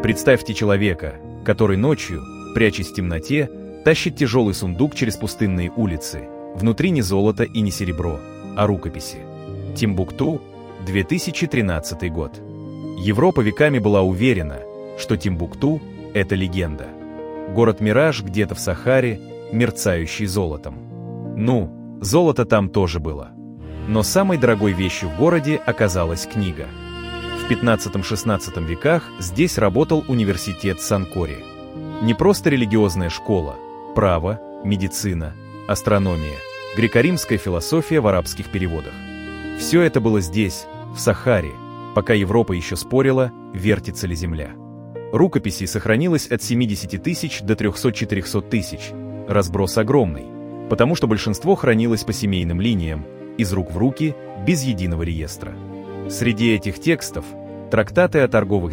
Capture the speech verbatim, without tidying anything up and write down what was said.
Представьте человека, который ночью, прячась в темноте, тащит тяжелый сундук через пустынные улицы. Внутри не золото и не серебро, а рукописи. Тимбукту, две тысячи тринадцатый год. Европа веками была уверена, что Тимбукту – это легенда. Город-мираж где-то в Сахаре, мерцающий золотом. Ну, золото там тоже было. Но самой дорогой вещью в городе оказалась книга. В пятнадцатом-шестнадцатом веках здесь работал университет Санкори. Не просто религиозная школа, право, медицина, астрономия, греко-римская философия в арабских переводах. Все это было здесь, в Сахаре, пока Европа еще спорила, вертится ли Земля. Рукописей сохранилось от семидесяти тысяч до трехсот-четырехсот тысяч. Разброс огромный, потому что большинство хранилось по семейным линиям, из рук в руки, без единого реестра. Среди этих текстов трактаты о торговых